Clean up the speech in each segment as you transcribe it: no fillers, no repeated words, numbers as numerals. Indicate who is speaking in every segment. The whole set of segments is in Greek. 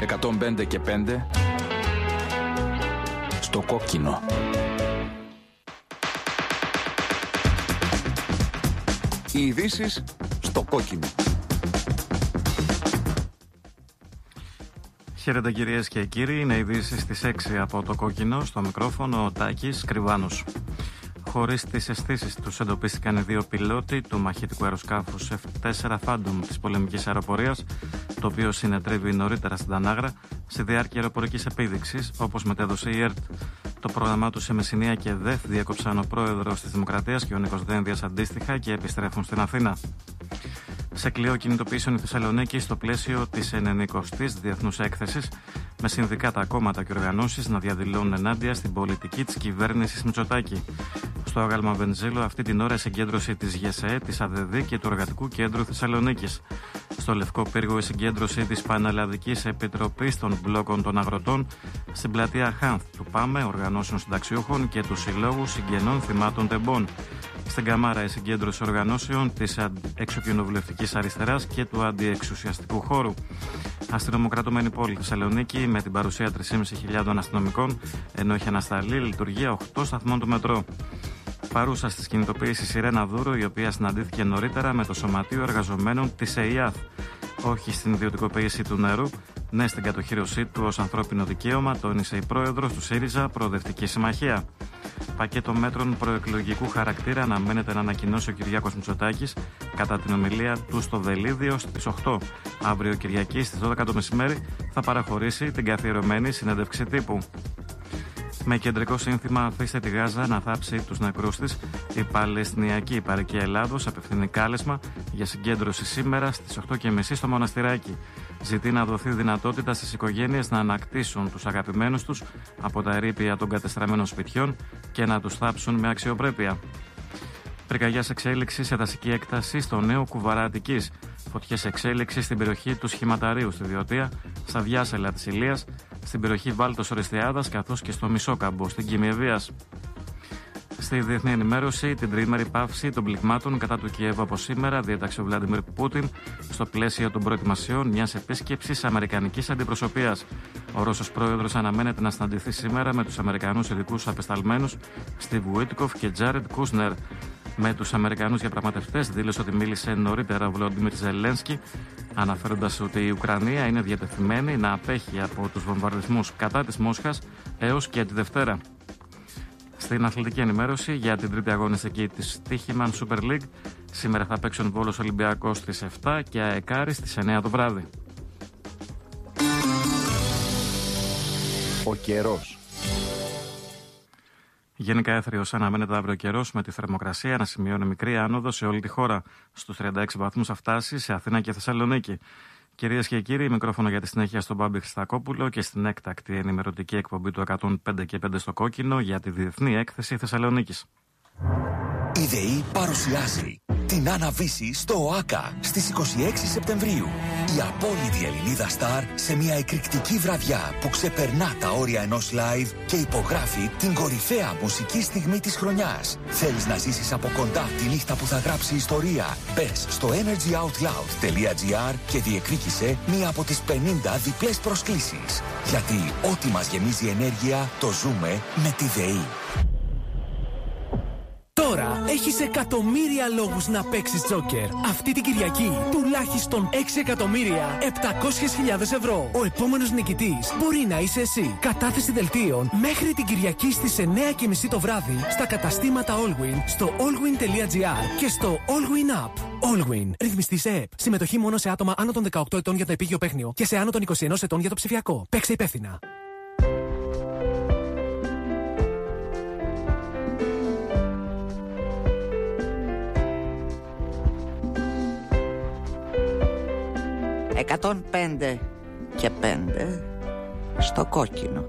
Speaker 1: 105 και 5 στο κόκκινο. Οι ειδήσεις στο κόκκινο.
Speaker 2: Χαίρετε κυρίες και κύριοι, είναι ειδήσεις στις 6 από το κόκκινο, στο μικρόφωνο ο Τάκης Κρυβάνος. Χωρίς τις αισθήσεις τους εντοπίστηκαν οι δύο πιλότοι του μαχητικού αεροσκάφους F4 Phantom της πολεμικής αεροπορίας, το οποίο συνετρέβη νωρίτερα στην Τανάγρα στη διάρκεια αεροπορικής επίδειξης, όπως μετέδωσε η ΕΡΤ. Το πρόγραμμά του σε Μεσσηνία και ΔΕΘ διέκοψαν ο πρόεδρος της Δημοκρατίας και ο Νίκος Δένδιας αντίστοιχα και επιστρέφουν στην Αθήνα. Σε κλειό κινητοποιήσεων η Θεσσαλονίκη στο πλαίσιο της 90ης Διεθνούς Έκθεσης, με συνδικάτα, κόμματα και οργανώσεις να διαδηλώνουν ενάντια στην πολιτική της κυβέρνησης Μητσοτάκη. Στο άγαλμα Βενζέλο αυτή την ώρα η συγκέντρωση της ΓΕΣΕ, της ΑΔΔ και του Εργατικού Κέντρου Θεσσαλονίκης. Στο Λευκό Πύργο η συγκέντρωση της Πανελλαδικής Επιτροπής των Μπλόκων των Αγροτών, στην πλατεία Χάνθ του ΠΑΜΕ, οργανώσεων συνταξιούχων και του Συλλόγου Συγγενών Θυμάτων Τεμπών. Στην Καμάρα η συγκέντρωση οργανώσεων της Εξοκοινοβουλευτικής Αριστεράς και του Αντιεξουσιαστικού Χώρου. Αστυνομοκρατούμενη πόλη Θεσσαλονίκη με την παρουσία 3.500 αστυνομικών, ενώ έχει ανασταλεί λειτουργία 8 σταθμών του μετρό. Παρούσα στις κινητοποιήσεις η Ρένα Δούρο, η οποία συναντήθηκε νωρίτερα με το Σωματείο Εργαζομένων της ΕΙΑΘ. Όχι στην ιδιωτικοποίηση του νερού, ναι στην κατοχήρωσή του ως ανθρώπινο δικαίωμα, τόνισε η πρόεδρος του ΣΥΡΙΖΑ Προοδευτική Συμμαχία. Πακέτο μέτρων προεκλογικού χαρακτήρα αναμένεται να ανακοινώσει ο Κυριάκος Μητσοτάκης κατά την ομιλία του στο Βελίδιο στις 8. Αύριο Κυριακή στις 12 το μεσημέρι θα παραχωρήσει την καθιερωμένη συνέντευξη τύπου. Με κεντρικό σύνθημα «Αφήστε τη Γάζα να θάψει τους νεκρούς της», η Παλαιστινιακή Παροικία Ελλάδος απευθύνει κάλεσμα για συγκέντρωση σήμερα στις 8.30 στο Μοναστηράκι. Ζητεί να δοθεί δυνατότητα στις οικογένειες να ανακτήσουν τους αγαπημένους τους από τα ερείπια των κατεστραμμένων σπιτιών και να τους θάψουν με αξιοπρέπεια. Πυρκαγιάς εξέλιξη σε δασική έκταση στο νέο Κουβαρά Αττικής. Φωτιές εξέλιξη στην περιοχή του Σχηματαρίου στη Διωτία, στα Διάσελα της Ηλίας, στην περιοχή Βάλτος Ορεστιάδας καθώς και στο Μισόκαμπο στην Κιμιεβίας. Στη διεθνή ενημέρωση, την τριήμερη πάυση των πληγμάτων κατά του Κιέβου από σήμερα διέταξε ο Βλαντιμίρ Πούτιν στο πλαίσιο των προετοιμασιών μιας επίσκεψης αμερικανικής αντιπροσωπείας. Ο Ρώσος πρόεδρος αναμένεται να συναντηθεί σήμερα με τους Αμερικανούς ειδικούς απεσταλμένους Στιβ Βουίτκοφ και Τζάρεντ Κούσνερ. Με τους Αμερικανούς διαπραγματευτές δήλωσε ότι μίλησε νωρίτερα ο Βολοντίμιρ Ζελένσκι, αναφέροντας ότι η Ουκρανία είναι διατεθειμένη να απέχει από τους βομβαρδισμούς κατά της Μόσχας έως και τη Δευτέρα. Στην αθλητική ενημέρωση για την τρίτη αγωνιστική της Τύχημαν Super League, σήμερα θα παίξουν Βόλος Ολυμπιακός στις 7 και ΑΕΚ Άρης στις 9 το βράδυ.
Speaker 1: Ο καιρός.
Speaker 2: Γενικά έθριος αναμένεται αύριο καιρός, με τη θερμοκρασία να σημειώνει μικρή άνοδο σε όλη τη χώρα. Στους 36 βαθμούς θα φτάσει σε Αθήνα και Θεσσαλονίκη. Κυρίες και κύριοι, μικρόφωνο για τη συνέχεια στον Μπάμπη Χριστακόπουλο και στην έκτακτη ενημερωτική εκπομπή του 105 και 5 στο κόκκινο για τη Διεθνή Έκθεση Θεσσαλονίκης.
Speaker 3: Η ΔΕΗ παρουσιάζει την Άννα-Βύση στο ΟΑΚΑ στις 26 Σεπτεμβρίου. Η απόλυτη Ελληνίδα στάρ σε μια εκρηκτική βραδιά που ξεπερνά τα όρια ενός live και υπογράφει την κορυφαία μουσική στιγμή της χρονιάς. Θέλεις να ζήσεις από κοντά τη νύχτα που θα γράψει ιστορία? Μπες στο energyoutloud.gr και διεκδίκησε μία από τις 50 διπλές προσκλήσεις. Γιατί ό,τι μας γεμίζει ενέργεια το ζούμε με τη ΔΕΗ.
Speaker 4: Τώρα έχεις εκατομμύρια λόγους να παίξεις τζόκερ. Αυτή την Κυριακή τουλάχιστον 6.700.000 ευρώ. Ο επόμενος νικητής μπορεί να είσαι εσύ. Κατάθεση δελτίων μέχρι την Κυριακή στις 9.30 το βράδυ στα καταστήματα Allwin, στο allwin.gr και στο Allwin App. Allwin. Ρυθμιστή σε ΕΠ. Συμμετοχή μόνο σε άτομα άνω των 18 ετών για το επίγειο παίχνιο και σε άνω των 21 ετών για το ψηφιακό. Παίξε υπεύθυνα.
Speaker 5: «105 και 5 στο κόκκινο».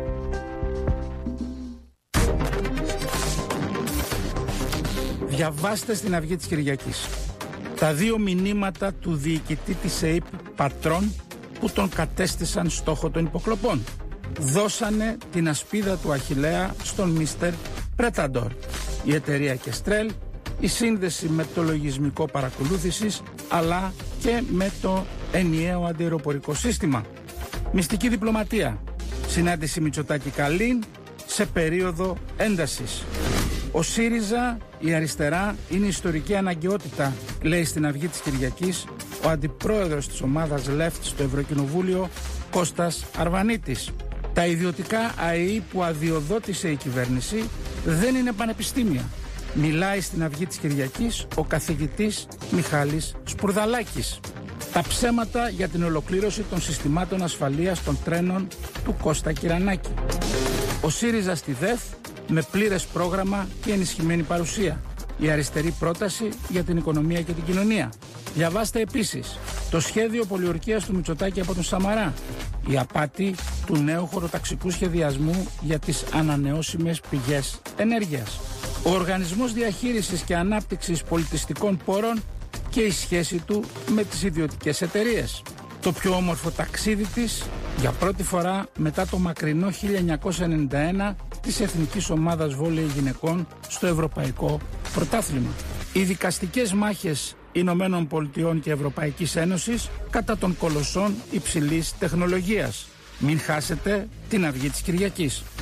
Speaker 6: Διαβάστε στην Αυγή της Κυριακής τα δύο μηνύματα του διοικητή της ΕΕΠ Πατρών που τον κατέστησαν στόχο των υποκλοπών. Δώσανε την ασπίδα του Αχιλλέα στον Μίστερ Πρέταντορ. Η εταιρεία Κεστρέλ, η σύνδεση με το λογισμικό παρακολούθησης αλλά και με το ενιαίο αντιαεροπορικό σύστημα. Μυστική διπλωματία. Συνάντηση Μητσοτάκη-Καλίν σε περίοδο έντασης. Ο ΣΥΡΙΖΑ, η αριστερά, είναι ιστορική αναγκαιότητα, λέει στην Αυγή της Κυριακής ο αντιπρόεδρος της ομάδας Left στο Ευρωκοινοβούλιο, Κώστας Αρβανίτης. Τα ιδιωτικά ΑΕΗ που αδειοδότησε η κυβέρνηση δεν είναι πανεπιστήμια. Μιλάει στην Αυγή της Κυριακής ο καθηγητής Μιχάλης Σπουρδαλάκης. Τα ψέματα για την ολοκλήρωση των συστημάτων ασφαλείας των τρένων του Κώστα Κυρανάκη. Ο ΣΥΡΙΖΑ στη ΔΕΘ με πλήρες πρόγραμμα και ενισχυμένη παρουσία. Η αριστερή πρόταση για την οικονομία και την κοινωνία. Διαβάστε επίσης το σχέδιο πολιορκίας του Μητσοτάκη από τον Σαμαρά. Η απάτη του νέου χωροταξικού σχεδιασμού για τις ανανεώσιμες πηγές ενέργειας. Ο Οργανισμός Διαχείρισης και Ανάπτυξης Πολιτιστικών Πόρων και η σχέση του με τις ιδιωτικές εταιρείες. Το πιο όμορφο ταξίδι της, για πρώτη φορά μετά το μακρινό 1991, της Εθνικής Ομάδας Βόλεϊ Γυναικών στο Ευρωπαϊκό Πρωτάθλημα. Οι δικαστικές μάχες Ηνωμένων Πολιτειών και Ευρωπαϊκής Ένωσης κατά των κολοσσών υψηλής τεχνολογίας. Μην χάσετε την Αυγή της Κυριακής.